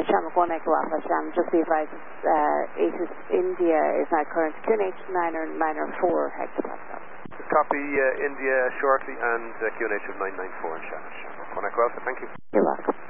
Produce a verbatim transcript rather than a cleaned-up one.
Shama one Echo Alpha Sham, just be advised, uh, ASIS India is now current Q N H nine nine four hectopascal. Copy uh, India shortly and uh, Q N H of nine nine four in Shama. One Echo Alpha, thank you. You're welcome.